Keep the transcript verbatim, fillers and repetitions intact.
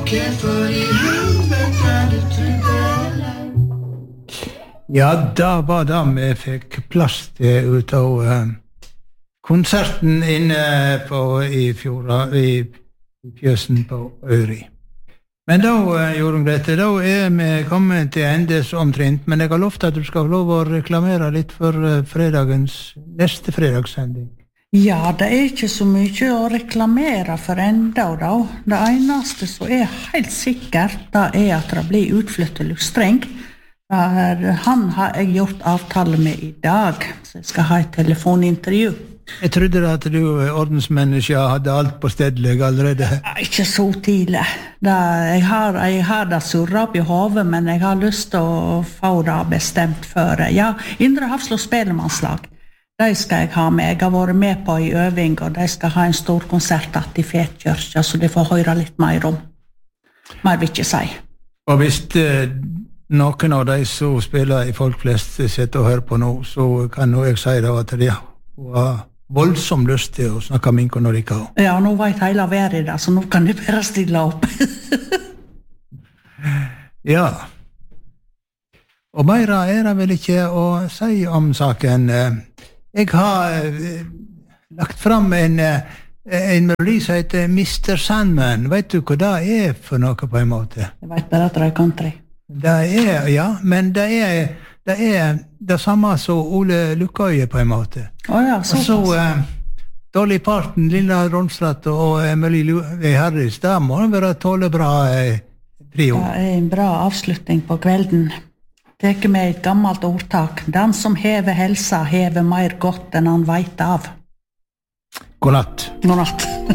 hvorfor i helvete du trodde. Ja, da var det vi fikk plass til ut av uh, konserten inne på, i fjorda, i, i fjøsen på Øyri. Men da, uh, Jorunn Grete, da er vi kommet til endes omtrent, men jeg har lovt at du skal få lov å reklamere litt for uh, fredagens, neste fredagssending. Ja, det er ikke så mye å reklamere for enda da. Det eneste som er helt sikkert, det er at det blir utflyttet lustreng. Er, han har jeg gjort avtale med i dag, så jeg skal ha et telefonintervju. Jeg trodde at du, ordensmenneske, hadde alt på stedlig allerede. Ja, ikke så tidlig. Det, jeg, har, jeg har det surret opp i hodet, men jeg har lyst til å få det bestemt før. Ja, Indre Hafslo Spelemannslag. De skal jeg ha med. Jeg har vært med på i øving, og de skal ha en stor konsert i Fetkirka, så de får høre litt mer om. Mer vil ikke si. Og hvis eh, noen av de som spiller i Folk Flest sitter og hører på nå, så kan jo jeg si da at de har voldsom lyst til å snakke med Inko når de kan. Ja, nå vet hele verden det, så nå kan de bare stille opp. Ja. Og mer er det vel ikke å si om saken. Jeg har eh, lagt fram en, en melodi som heter mister Sandman. Vet du hva det er for noe på en måte? Jeg vet bare at det er country. Det er, ja, men det er det, er det samme som Ole Lukkøye på en måte. Å ja, så så eh, Dolly Parton, Lilla Ronstadt og Emily Harris, det må være tåle bra eh, trio. Det er en bra avslutning på kvelden. Teker med et gammelt ordtak. Den som hever helsa, hever mer godt enn han vet av. God natt. God natt.